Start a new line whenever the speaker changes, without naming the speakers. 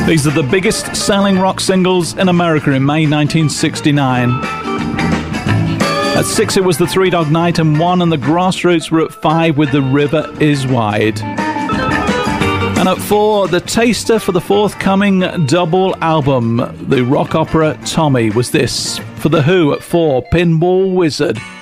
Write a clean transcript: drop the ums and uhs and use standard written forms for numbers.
These are the biggest selling rock singles in America in May 1969. At 6 it was the Three Dog Night, and 1 and the Grassroots were at 5 with The River Is Wide. And at 4, the taster for the forthcoming double album, the rock opera Tommy, was this. For The Who at 4, Pinball Wizard.